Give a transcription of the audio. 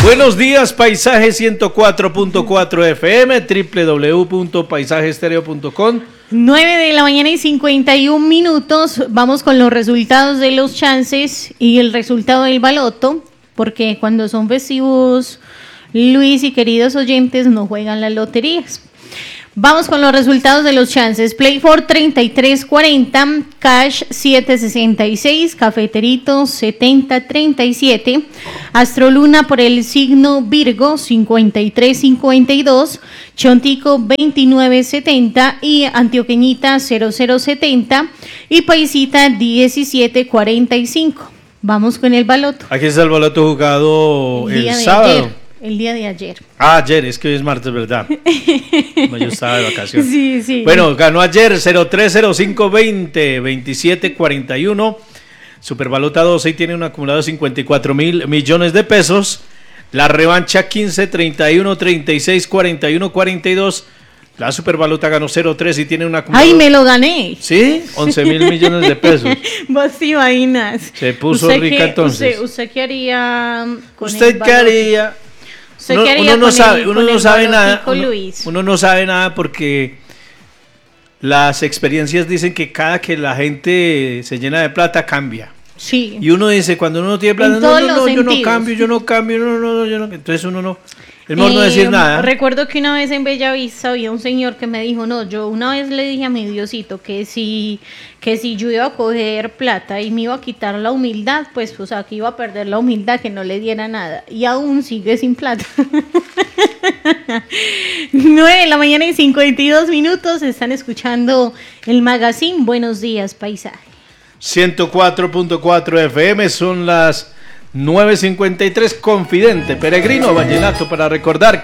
Buenos días, Paisaje 104.4 FM, www.paisajestereo.com. 9:51 a.m. Vamos con los resultados de los chances y el resultado del baloto, porque cuando son festivos, Luis y queridos oyentes, no juegan las loterías. Vamos con los resultados de los chances. Play for 3340, Cash 766, Cafeterito 7037, Astroluna por el signo Virgo 5352, Chontico 2970 y Antioqueñita 0070 y Paisita 1745. Vamos con el baloto. Aquí está el baloto jugado el sábado. El día de ayer. Ayer, es que hoy es martes, ¿verdad? No, yo estaba de vacaciones. Sí, sí. Bueno, ganó ayer 030520 2741. Superbalota 12 y tiene un acumulado de 54 mil millones de pesos. La revancha 15 31 36 41 42. La Superbalota ganó 03 y tiene un acumulado. ¡Ay, me lo gané! ¿Sí? 11 mil millones de pesos. Vos te imaginas. Se puso rica entonces. ¿Usted qué haría con ¿Usted qué haría? Uno no sabe nada. Uno no sabe nada porque las experiencias dicen que cada que la gente se llena de plata cambia. Sí. Y uno dice, cuando uno no tiene plata, no, yo no cambio, no. Entonces uno no. Es mejor no decir nada. Recuerdo que una vez en Bellavista había un señor que me dijo, no, yo una vez le dije a mi Diosito que si yo iba a coger plata y me iba a quitar la humildad, pues, o sea, que iba a perder la humildad, que no le diera nada. Y aún sigue sin plata. 9:52 a.m. Están escuchando el magazine Buenos Días, Paisaje. 104.4 FM, son las 9:53. Confidente, Peregrino Vallenato para recordar.